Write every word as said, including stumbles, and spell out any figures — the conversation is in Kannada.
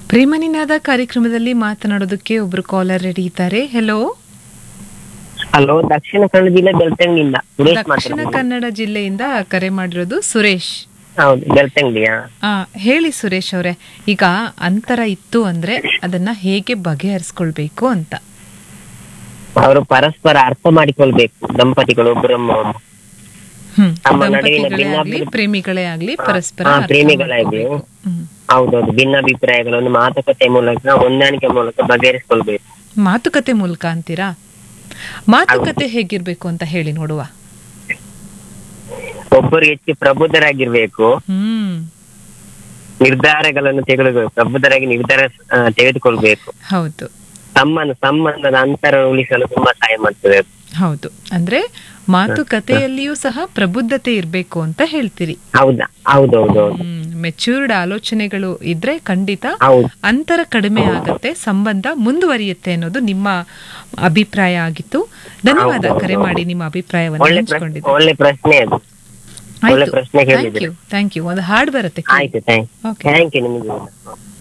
ಪ್ರೇಮನಿನಾದ ಕಾರ್ಯಕ್ರಮದಲ್ಲಿ ಮಾತನಾಡೋದಕ್ಕೆ ಒಬ್ರು ಕಾಲರ್ ರೆಡಿ ಇದ್ದಾರೆ. ಹೆಲೋ, ಹಲೋ, ದಕ್ಷಿಣ ಕನ್ನಡ ಜಿಲ್ಲೆ ಬೆಳ್ತಂಗಡಿಯಿಂದ ಸುರೇಶ್ ದಕ್ಷಿಣ ಮಾತಾಡ್ತಿದ್ದೀನಿ. ಕನ್ನಡ ಜಿಲ್ಲೆಯಿಂದ ಕರೆ ಮಾಡಿರೋದು ಸುರೇಶ್. ಹೌದು, ಬೆಳ್ತಂಗಡಿಯಾ? ಆ ಹೇಳಿ ಸುರೇಶ್ ಅವರೇ, ಈಗ ಅಂತರ ಇತ್ತು ಅಂದ್ರೆ ಅದನ್ನ ಹೇಗೆ ಬಗೆಹರಿಸ್ಕೊಳ್ಬೇಕು ಅಂತ. ಅವರು ಪರಸ್ಪರ ಅರ್ಥ ಮಾಡಿಕೊಳ್ಬೇಕು, ದಂಪತಿಗಳು ಒಬ್ಬರೊಬ್ಬರು. ಹ್ಮ್ ನಮ್ಮ ನಡುವಿನ ದಂಪತಿಗಳೇ ಭಿನ್ನಾಭಿಪ್ರಾಯ- ಆಗ್ಲಿ ಪ್ರೇಮಿಗಳೇ ಆಗ್ಲಿ ಹಾ, ಪರಸ್ಪರ ಹಾ, ಅರ್ಥ ಪ್ರೇಮಿಗಳಾಗ್ಲಿ. ಮಾಡ್ಕೊಳ್ಬೇಕು. ಹ್ಮ್. ಹೌದೌದು, ಭಿನ್ನಾಭಿಪ್ರಾಯಗಳನ್ನು ಮಾತುಕತೆ ಮೂಲಕ, ಹೊಂದಾಣಿಕೆ ಮೂಲಕ ಬಗೆಹರಿಸ್ಕೊಳ್ಬೇಕು. ಮಾತುಕತೆ ಮೂಲಕ ಅಂತೀರಾ? ಮಾತುಕತೆ ಹೇಗಿರ್ಬೇಕು ಅಂತ ಹೇಳಿ ನೋಡುವ. ಒಬ್ಬರು ಹೆಚ್ಚು ಪ್ರಬುದ್ಧರಾಗಿರ್ಬೇಕು, ಹ್ಮ್ ನಿರ್ಧಾರಗಳನ್ನು ತೆಗೆದುಕೊಳ್ಳಬೇಕು, ಪ್ರಬುದ್ಧರಾಗಿ ನಿರ್ಧಾರ ಆ, ತೆಗೆದುಕೊಳ್ಬೇಕು. ಹೌದು ಸಂಬಂಧ ಸಂಬಂಧದ ಅಂತರ ಉಳಿಸಲು ತುಂಬಾ ಸಹಾಯ ಮಾಡ್ತದೆ. ಹೌದು, ಅಂದ್ರೆ ಮಾತುಕತೆಯಲ್ಲಿಯೂ ಸಹ ಪ್ರಬುದ್ಧತೆ ಇರ್ಬೇಕು ಅಂತ ಹೇಳ್ತೀರಿ. ಹೌದಾ? ಹೌದೌದೌದು, ಹ್ಮ್ ಮೆಚೂರ್ಡ್ ಆಲೋಚನೆಗಳು ಇದ್ರೆ ಖಂಡಿತ ಹೌದು. ಅಂತರ ಕಡಿಮೆ ಆಗತ್ತೆ, ಸಂಬಂಧ ಮುಂದುವರಿಯುತ್ತೆ ಅನ್ನೋದು ನಿಮ್ಮ ಅಭಿಪ್ರಾಯ ಆಗಿತ್ತು. ಧನ್ಯವಾದ ಹೌದು, ಕರೆ ಹೌದು. ಮಾಡಿ ನಿಮ್ಮ ಅಭಿಪ್ರಾಯವನ್ನು ಒಳ್ಳೆ ಪ್ರಶ್ನೆ, ಹಂಚ್ಕೊಂಡಿದ್ದೀರಿ. ಒಳ್ಳೆ ಪ್ರಶ್ನೆ ಅದು. ಒಳ್ಳೆ ಆಯ್ತು, ಪ್ರಶ್ನೆ ಥ್ಯಾಂಕ್ ಕೇಳಿದ್ರೆ. You thank you. ಒಂದು ಹಾಡ್ ಬರುತ್ತೆ. ಆಯ್ತು, ಥ್ಯಾಂಕ್ ಓಕೆ. ಥ್ಯಾಂಕ್ ಯು ನಿಮಗೆ.